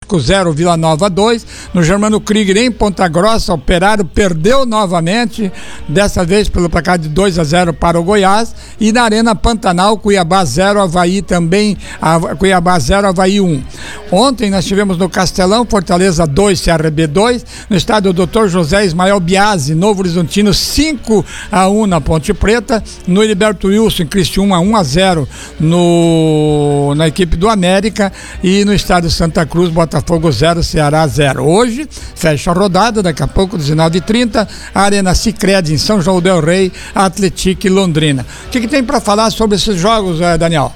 Osasco 0, Vila Nova 2. No Germano Krieger, em Ponta Grossa, Operário perdeu novamente, dessa vez pelo placar de 2-0 para o Goiás. E na Arena Pantanal, Cuiabá 0, Avaí também, Cuiabá 0, Avaí 1. Ontem nós tivemos no Castelão, Fortaleza 2, CRB 2. No estádio Dr. José Ismael Biasi, Novo Horizontino 5-1 na Ponte Preta. No Heriberto Wilson, Criciúma 1-0 na equipe do América. E no estádio Santa Cruz, Botafogo 0, Ceará 0. Hoje, fecha a rodada, daqui a pouco, 19h30, a Arena Sicredi em São João del Rei, Atlético e Londrina. O que tem para falar sobre esses jogos, Daniel?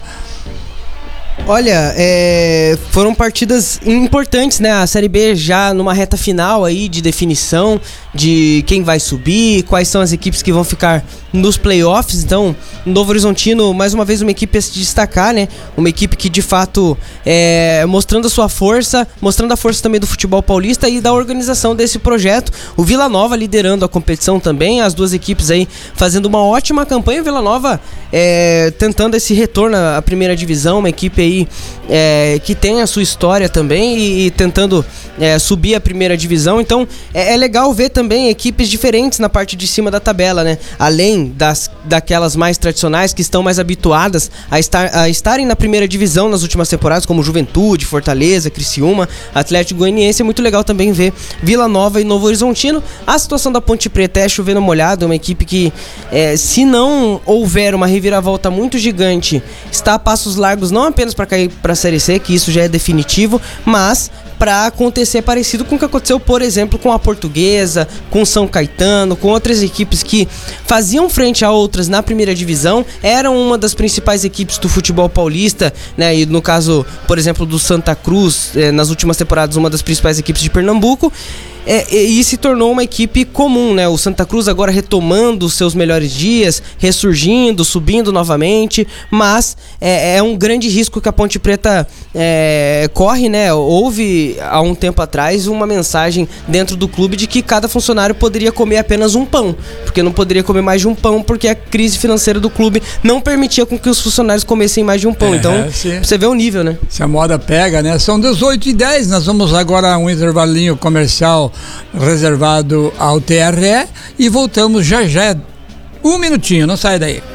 Olha, foram partidas importantes, né? A Série B já numa reta final aí de definição de quem vai subir, quais são as equipes que vão ficar nos playoffs. Então, Novo Horizontino, mais uma vez, uma equipe a se destacar, né? Uma equipe que, de fato, mostrando a sua força, mostrando a força também do futebol paulista e da organização desse projeto. O Vila Nova liderando a competição também, as duas equipes aí fazendo uma ótima campanha. O Vila Nova tentando esse retorno à primeira divisão, uma equipe aí que tem a sua história também e tentando subir a primeira divisão. Então, é legal ver também equipes diferentes na parte de cima da tabela, né? Além daquelas mais tradicionais que estão mais habituadas a estarem na primeira divisão nas últimas temporadas, como Juventude, Fortaleza, Criciúma, Atlético Goianiense. É muito legal também ver Vila Nova e Novo Horizontino. A situação da Ponte Preta é chovendo molhado, uma equipe que, se não houver uma reviravolta muito gigante, está a passos largos não apenas para cair para a Série C, que isso já é definitivo, mas para acontecer parecido com o que aconteceu, por exemplo, com a Portuguesa, com São Caetano, com outras equipes que faziam frente a outras na primeira divisão, eram uma das principais equipes do futebol paulista, né? E no caso, por exemplo, do Santa Cruz, nas últimas temporadas, uma das principais equipes de Pernambuco. E se tornou uma equipe comum, né? O Santa Cruz agora retomando os seus melhores dias, ressurgindo, subindo novamente, mas é um grande risco que a Ponte Preta corre, né? Houve há um tempo atrás uma mensagem dentro do clube de que cada funcionário poderia comer apenas um pão, porque não poderia comer mais de um pão, porque a crise financeira do clube não permitia com que os funcionários comessem mais de um pão. Então, você vê o nível, né? Se a moda pega, né? São 18h10, nós vamos agora a um intervalinho comercial reservado ao TRE e voltamos já. Um minutinho, não sai daí.